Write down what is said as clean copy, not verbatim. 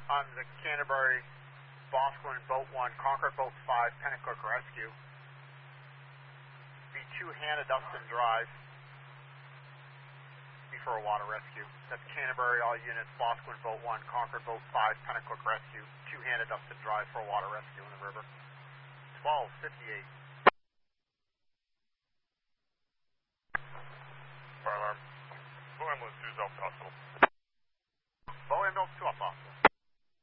On the Canterbury, Boscawen, Boat 1, Concord, Boat 5, Pennacook Rescue. Be 2 Hannah Dustin Drive. Be for a water rescue. That's Canterbury, all units, Boscawen, Boat 1, Concord, Boat 5, Pennacook Rescue. 2 Hannah Dustin Drive for a water rescue in the river. 1258.